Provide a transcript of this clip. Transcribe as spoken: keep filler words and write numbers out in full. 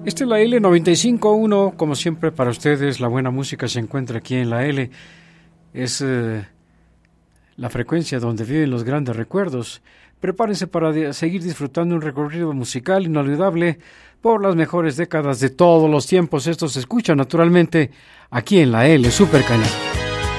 Esta es la L noventa y cinco punto uno, como siempre para ustedes la buena música se encuentra aquí en la L. Es eh, la frecuencia donde viven los grandes recuerdos. Prepárense para de- seguir disfrutando un recorrido musical inolvidable por las mejores décadas de todos los tiempos. Esto se escucha naturalmente aquí en la L Super Canal.